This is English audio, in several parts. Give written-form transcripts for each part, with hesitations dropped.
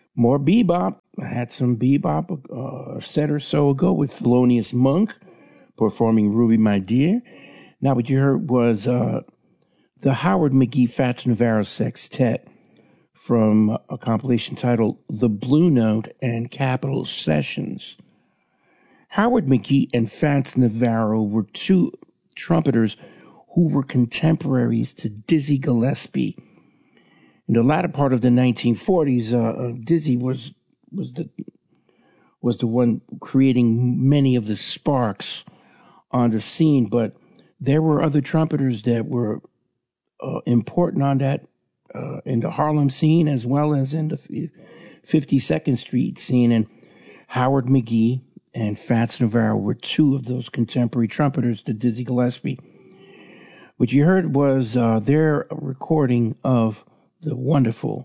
More bebop. I had some bebop a set or so ago with Thelonious Monk performing Ruby My Dear. Now what you heard was the Howard McGhee Fats Navarro Sextet from a compilation titled The Blue Note and Capitol Sessions. Howard McGhee and Fats Navarro were two trumpeters who were contemporaries to Dizzy Gillespie. In the latter part of the 1940s, Dizzy was the one creating many of the sparks on the scene, but there were other trumpeters that were important on that in the Harlem scene as well as in the 52nd Street scene. And Howard McGhee and Fats Navarro were two of those contemporary trumpeters to Dizzy Gillespie. What you heard was their recording of the wonderful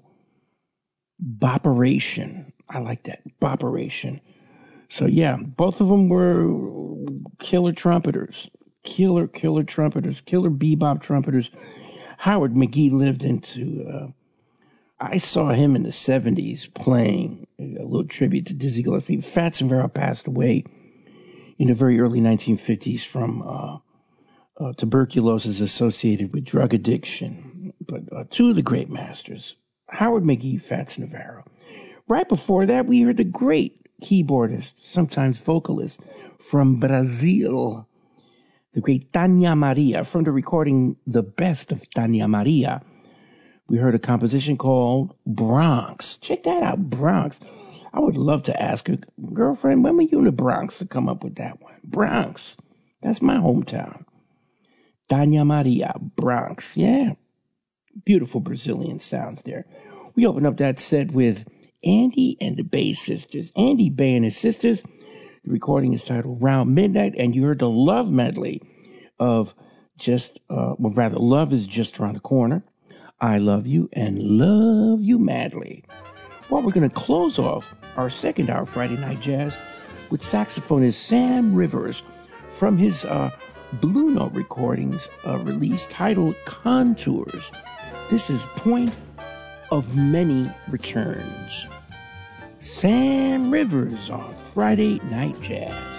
Bopperation. I like that, Bopperation. So yeah, both of them were killer trumpeters, killer trumpeters, killer bebop trumpeters. Howard McGhee lived into, I saw him in the 70s playing a little tribute to Dizzy Gillespie. Fats Navarro passed away in the very early 1950s from tuberculosis associated with drug addiction. But two of the great masters, Howard McGhee, Fats Navarro. Right before that, we heard the great keyboardist, sometimes vocalist, from Brazil, the great Tania Maria, from the recording The Best of Tania Maria. We heard a composition called Bronx. Check that out, Bronx. I would love to ask her, girlfriend, when were you in the Bronx to come up with that one? Bronx. That's my hometown. Tania Maria, Bronx. Yeah. Beautiful Brazilian sounds there. We open up that set with Andy and the Bay Sisters. Andy Bay and his sisters. The recording is titled Round Midnight, and you heard the love medley of Love is Just Around the Corner, I Love You, and Love You Madly. Well, we're going to close off our second hour Friday Night Jazz with saxophonist Sam Rivers from his Blue Note recordings release titled Contours. This is Point of Many Returns. Sam Rivers on Friday Night Jazz.